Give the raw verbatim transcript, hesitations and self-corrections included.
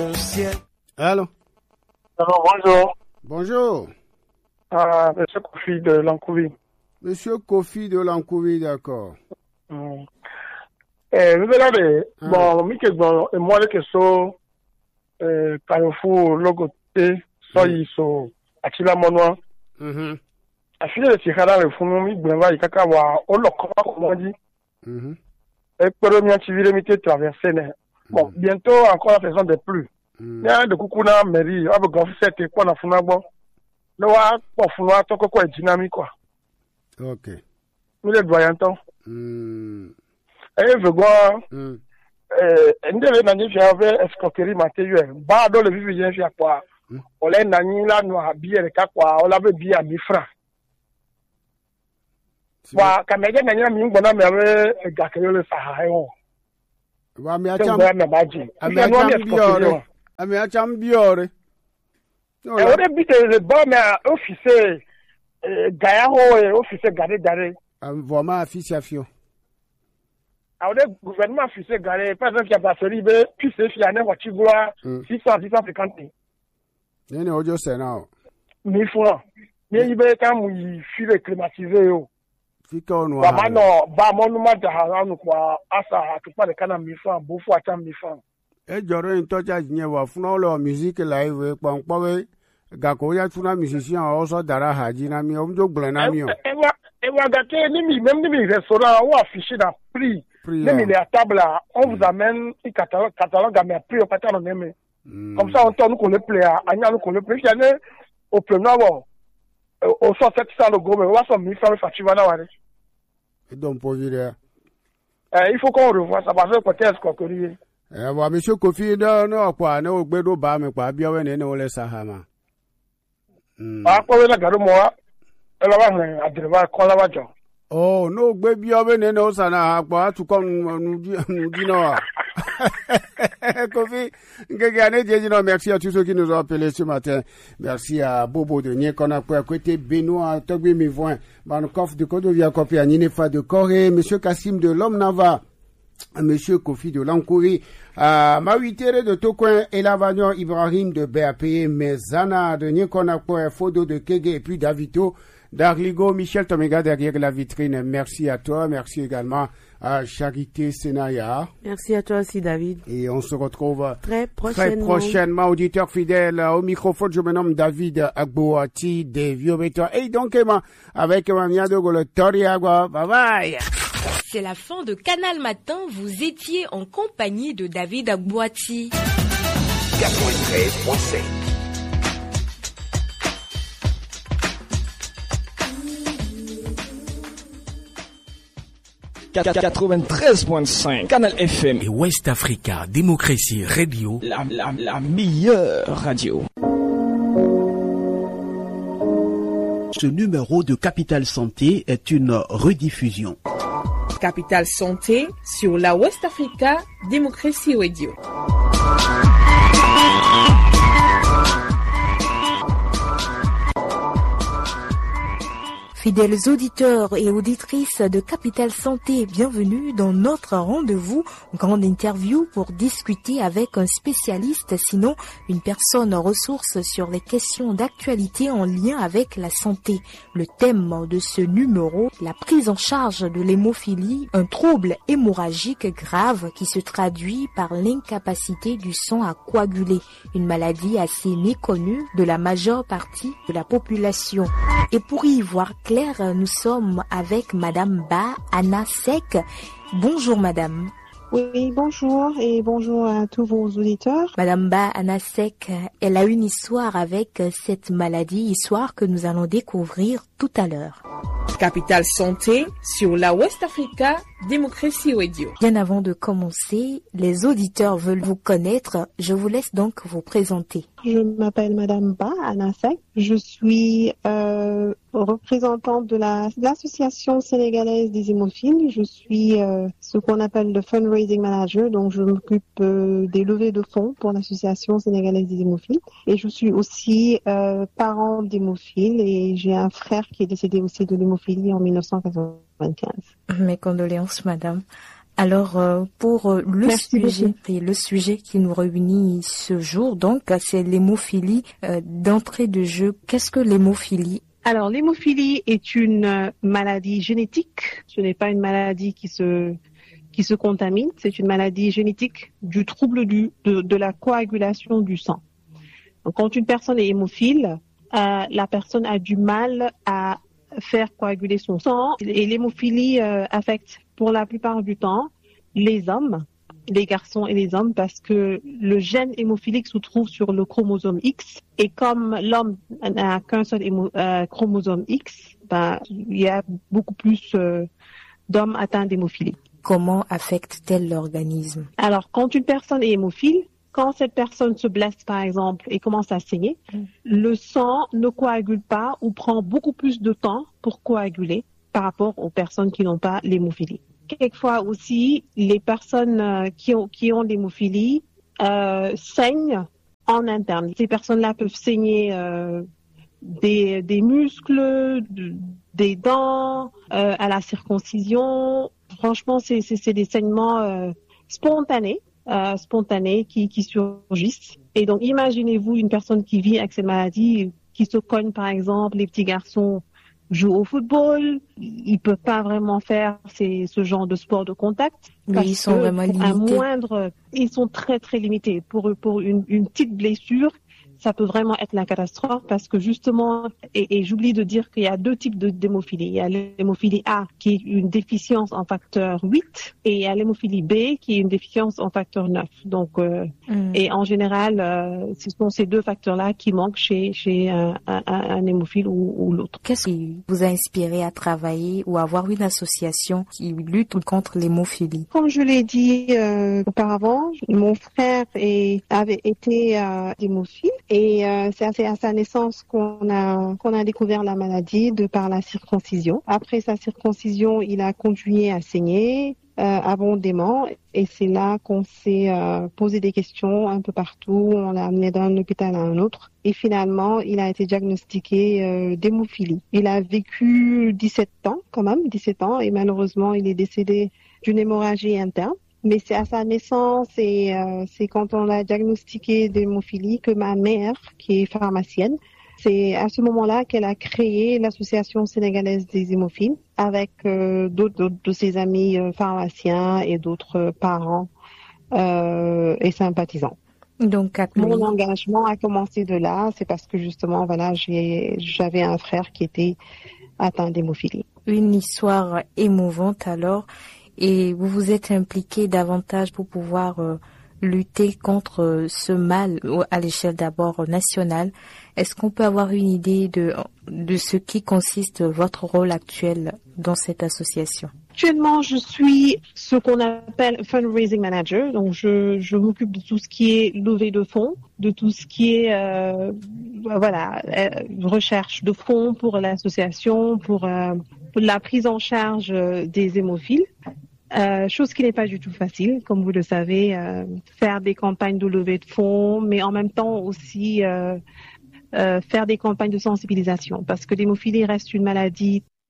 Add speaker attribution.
Speaker 1: mon ciel.
Speaker 2: Allô?
Speaker 3: Alors, bonjour.
Speaker 2: Bonjour.
Speaker 3: Ah, Monsieur Kofi de Lancouvi.
Speaker 2: Monsieur Kofi de Lancouvi, d'accord.
Speaker 3: Mm. Eh, vous savez,
Speaker 2: Ah.
Speaker 3: bon, mi ke bon, et moi, que so, eh, Carrefour, Logoté, so,
Speaker 2: Mm.
Speaker 3: y so, Achila Monwa.
Speaker 2: Mhm.
Speaker 3: Afile de Tirana, le fond, mi, Blenva, y kaka, wa, o lo, comment on dit?
Speaker 2: Mhm.
Speaker 3: Et pour mi activer mi te traverser, ne. Bon,
Speaker 2: Mm.
Speaker 3: bientôt, encore la saison des pluies.
Speaker 2: Mm.
Speaker 3: Il y a de Kukuna, mairie, avec grand fait, et quoi, na funa, bon. Le wa, pour funa, toko, quoi, dynamique, quoi.
Speaker 2: Ok.
Speaker 3: Mi le doyen, ton.
Speaker 2: Mm.
Speaker 3: Et je vois,
Speaker 2: Mm.
Speaker 3: eh, ndele na nyi avait escroquerie matérielle. Ba do le vivi yen fi akwa.
Speaker 2: Mm.
Speaker 3: Ole na nyi la no abie le kakwa, ola be bi a mi franc. Wa kamege na nyi mi ngbona me ave gakere le saha e won.
Speaker 2: Wa mi
Speaker 3: Te
Speaker 2: acham
Speaker 3: ngba na baji.
Speaker 2: ami
Speaker 3: Ife no mi
Speaker 2: acham
Speaker 3: escroquerie
Speaker 2: biore.
Speaker 3: won.
Speaker 2: Ami acham biore. No,
Speaker 3: E
Speaker 2: la-
Speaker 3: ode bi te le ba me officer gaya ho e officer gare gare.
Speaker 2: am vraiment affiche afio.
Speaker 3: A ode gouvernement officer gare par exemple qui a batterie be puis c'est fi ane wa chigua
Speaker 2: Mm.
Speaker 3: six cents six cent cinquante.
Speaker 2: Nene ojo senao.
Speaker 3: mille francs. Mais il be quand il file climatisé yo.
Speaker 2: Fika onwa.
Speaker 3: Wa mano ba monuma da haranu kwa asa atupa de kana mille francs bofu ata mille francs.
Speaker 2: E joro in tocha nye wa funa lo music live pangpawe gako ya tuna musicien also dara haji na mi omjo gble na mi o.
Speaker 3: E wa e wa gâté ni mi même ni mi restaurant ou affiché dans prix.
Speaker 2: Prix,
Speaker 3: Même
Speaker 2: là.
Speaker 3: il est à table là, on vous amène un catalogue catalogue à mes prix au patin on aime.
Speaker 2: Mm.
Speaker 3: Comme ça on tourne qu'on le plaît à anya qu'on le plaît. Il y a au premier bon au cent sept cents le gros mais on va son mille francs facture na wale.
Speaker 2: E don po vire.
Speaker 3: Il faut qu'on revoie ça parce que peut-être escroquerie.
Speaker 2: Eh wa monsieur Kofi do no kwa na ogbe do ba me kwa bia we ne ne ole sahama. Mm.
Speaker 3: Ah ko na garo mo a ela wa han adreva ko la wa jo.
Speaker 2: Oh no ogbe bia we ne ne o sana ha kwa atu kon nu di nu di no. Kofi ngege ane jeji no merci à tous ceux qui nous ont appelés ce matin. Merci à Bobo de Niekona pour côté Benoît Togbi Mivoin, Bankoff de Kodovia Kopi à Ninefa de Corée, monsieur Kassim de L'Homme Nava. Monsieur Kofi de Lancouvi, à Mawitere de Tokoin et Lavagnon Ibrahim de B A P, Mezana de Niekonakpo, Fodo de Kege et puis Davito d'Arligo, Michel Tomega derrière la vitrine. Merci à toi, merci également à Charité Senaya.
Speaker 4: Merci à toi aussi, David.
Speaker 2: Et on se retrouve
Speaker 4: Très
Speaker 2: très
Speaker 4: prochainement.
Speaker 2: prochainement, auditeurs fidèles. Au microphone, je me nomme David Agboati des Vieux-Bétois. Et donc, avec Mania de Golotoriagua. Bye bye.
Speaker 5: C'est la fin de Canal Matin. Vous étiez en compagnie de David Agboati.
Speaker 1: quatre-vingt-treize point cinq.
Speaker 6: quatre-vingt-treize point cinq Canal F M
Speaker 7: et West Africa Démocratie Radio,
Speaker 6: la, la, la meilleure radio.
Speaker 8: Ce numéro de Capital Santé est une rediffusion.
Speaker 9: Capital Santé sur la West Africa Démocratie Radio.
Speaker 10: Fidèles auditeurs et auditrices de Capital Santé, bienvenue dans notre rendez-vous, grande interview pour discuter avec un spécialiste, sinon une personne ressource sur les questions d'actualité en lien avec la santé. Le thème de ce numéro, la prise en charge de l'hémophilie, un trouble hémorragique grave qui se traduit par l'incapacité du sang à coaguler, une maladie assez méconnue de la majeure partie de la population. Et pour y voir clair, nous sommes avec Madame Ba Anna Sek. Bonjour Madame.
Speaker 11: Oui, bonjour et bonjour à tous vos auditeurs.
Speaker 10: Madame Ba Anna Sek, elle a une histoire avec cette maladie, histoire que nous allons découvrir tout à l'heure.
Speaker 9: Capital Santé sur la West Africa Démocratie Radio.
Speaker 10: Bien avant de commencer, les auditeurs veulent vous connaître. Je vous laisse donc vous présenter.
Speaker 11: Je m'appelle Madame Ba Anna Sek. Je suis euh, représentante de la, de l'association sénégalaise des hémophiles. Je suis euh, ce qu'on appelle le fundraising manager, donc je m'occupe euh, des levées de fonds pour l'association sénégalaise des hémophiles. Et je suis aussi euh, parent d'hémophiles et j'ai un frère qui est décédé aussi de l'hémophilie en mille neuf cent quatre-vingt-quinze.
Speaker 10: Mes condoléances, Madame. Alors, euh, pour euh, le
Speaker 11: Merci
Speaker 10: sujet, et le sujet qui nous réunit ce jour, donc, c'est l'hémophilie. Euh, d'entrée de jeu, qu'est-ce que l'hémophilie?
Speaker 11: Alors, l'hémophilie est une euh, maladie génétique. Ce n'est pas une maladie qui se qui se contamine. C'est une maladie génétique du trouble du de, de la coagulation du sang. Donc, quand une personne est hémophile, euh, la personne a du mal à faire coaguler son sang. Et l'hémophilie euh, affecte pour la plupart du temps les hommes, les garçons et les hommes, parce que le gène hémophilique se trouve sur le chromosome X. Et comme l'homme n'a qu'un seul hémo, euh, chromosome X, ben, il y a beaucoup plus euh, d'hommes atteints d'hémophilie.
Speaker 10: Comment affecte-t-elle l'organisme?
Speaker 11: Alors, quand une personne est hémophile, quand cette personne se blesse, par exemple, et commence à saigner, mmh. le sang ne coagule pas ou prend beaucoup plus de temps pour coaguler par rapport aux personnes qui n'ont pas l'hémophilie. Quelquefois aussi, les personnes qui ont, qui ont l'hémophilie euh, saignent en interne. Ces personnes-là peuvent saigner euh, des, des muscles, de, des dents, euh, à la circoncision. Franchement, c'est, c'est, c'est des saignements euh, spontanés. Euh, spontanés qui, qui surgissent. Et donc, imaginez-vous une personne qui vit avec cette maladie, qui se cogne, par exemple, les petits garçons jouent au football, ils peuvent pas vraiment faire ces, ce genre de sport de contact.
Speaker 10: Oui, ils sont vraiment limités.
Speaker 11: Un moindre, ils sont très, très limités. Pour, pour une, une petite blessure, ça peut vraiment être la catastrophe parce que justement, et, et j'oublie de dire qu'il y a deux types de, d'hémophilie. Il y a l'hémophilie A qui est une déficience en facteur huit et il y a l'hémophilie B qui est une déficience en facteur neuf. Donc, euh, mm. et en général, euh, ce sont ces deux facteurs-là qui manquent chez, chez un, un, un hémophile ou, ou l'autre.
Speaker 10: Qu'est-ce qui vous a inspiré à travailler ou à avoir une association qui lutte contre l'hémophilie?
Speaker 11: Comme je l'ai dit euh, auparavant, mon frère est, avait été euh, hémophile. Et euh, c'est à, à sa naissance qu'on a qu'on a découvert la maladie de par la circoncision. Après sa circoncision, il a continué à saigner euh, abondamment et c'est là qu'on s'est euh, posé des questions un peu partout. On l'a amené d'un hôpital à un autre et finalement, il a été diagnostiqué euh, d'hémophilie. Il a vécu dix-sept ans quand même, dix-sept ans et malheureusement, il est décédé d'une hémorragie interne. Mais c'est à sa naissance et euh, c'est quand on l'a diagnostiqué d'hémophilie que ma mère, qui est pharmacienne, c'est à ce moment-là qu'elle a créé l'association sénégalaise des hémophiles avec euh, d'autres, d'autres de ses amis euh, pharmaciens et d'autres parents euh, et sympathisants.
Speaker 10: Donc,
Speaker 11: mon engagement a commencé de là, c'est parce que justement, voilà, j'ai, j'avais un frère qui était atteint d'hémophilie.
Speaker 10: Une histoire émouvante alors. Et vous vous êtes impliqué davantage pour pouvoir euh, lutter contre euh, ce mal à l'échelle d'abord nationale. Est-ce qu'on peut avoir une idée de, de ce qui consiste votre rôle actuel dans cette association?
Speaker 11: Actuellement, je suis ce qu'on appelle fundraising manager. Donc, je, je m'occupe de tout ce qui est levée de fonds, de tout ce qui est euh, voilà euh, recherche de fonds pour l'association, pour, euh, pour la prise en charge des hémophiles. Euh, chose qui n'est pas du tout facile, comme vous le savez, euh, faire des campagnes de levée de fonds, mais en même temps aussi euh, euh, faire des campagnes de sensibilisation, parce que l'hémophilie reste une maladie